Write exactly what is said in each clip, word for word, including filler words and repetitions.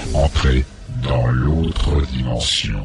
Entrez dans l'autre dimension.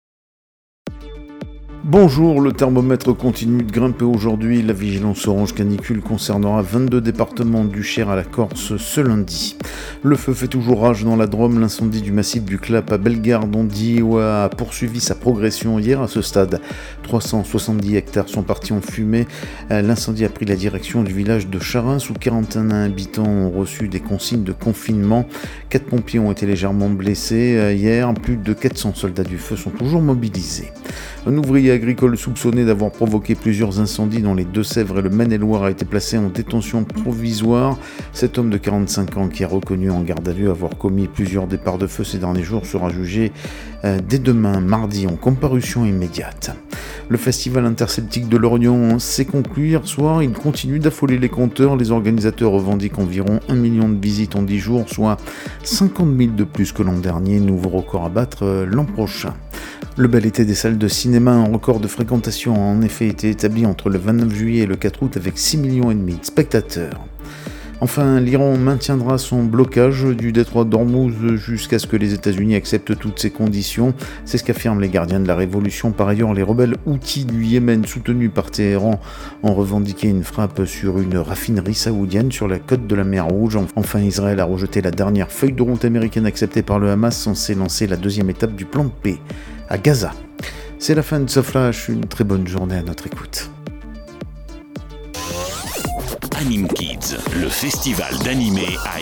Bonjour, le thermomètre continue de grimper aujourd'hui. La vigilance orange canicule concernera vingt-deux départements du Cher à la Corse ce lundi. Le feu fait toujours rage dans la Drôme. L'incendie du massif du Clap à Bellegarde-on-Diois a poursuivi sa progression hier. À ce stade, trois cent soixante-dix hectares sont partis en fumée. L'incendie a pris la direction du village de Charins où quarante et un habitants ont reçu des consignes de confinement. Quatre pompiers ont été légèrement blessés. Hier, plus de quatre cents soldats du feu sont toujours mobilisés. Un ouvrier agricole soupçonné d'avoir provoqué plusieurs incendies dans les Deux-Sèvres et le Maine-et-Loire a été placé en détention provisoire. Cet homme de quarante-cinq ans qui est reconnu en garde à vue avoir commis plusieurs départs de feu ces derniers jours sera jugé euh, dès demain, mardi, en comparution immédiate. Le festival interceltique de Lorient s'est conclu hier soir. Il continue d'affoler les compteurs. Les organisateurs revendiquent environ un million de visites en dix jours, soit cinquante mille de plus que l'an dernier. Nouveau record à battre euh, l'an prochain. Le bel été des salles de cinéma, un record de fréquentation a en effet été établi entre le vingt-neuf juillet et le quatre août avec six virgule cinq millions de spectateurs. Enfin, l'Iran maintiendra son blocage du détroit d'Ormuz jusqu'à ce que les États-Unis acceptent toutes ces conditions. C'est ce qu'affirment les gardiens de la révolution. Par ailleurs, les rebelles houthis du Yémen, soutenus par Téhéran, ont revendiqué une frappe sur une raffinerie saoudienne sur la côte de la mer Rouge. Enfin, Israël a rejeté la dernière feuille de route américaine acceptée par le Hamas, censée lancer la deuxième étape du plan de paix à Gaza. C'est la fin de ce flash, une très bonne journée à notre écoute. Anime Kids, le festival d'animé à